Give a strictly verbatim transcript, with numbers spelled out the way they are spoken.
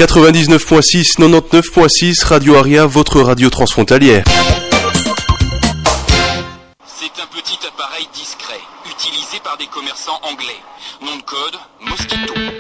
quatre-vingt-dix-neuf virgule six, quatre-vingt-dix-neuf virgule six, Radio Aria, votre radio transfrontalière. C'est un petit appareil discret, utilisé par des commerçants anglais. Nom de code, Mosquito.